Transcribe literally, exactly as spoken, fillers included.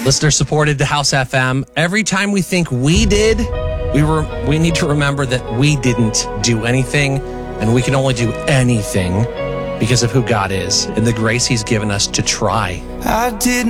Listener supported the House F M. Every time we think we did, we were we need to remember that we didn't do anything, and we can only do anything because of who God is and the grace he's given us to try. I did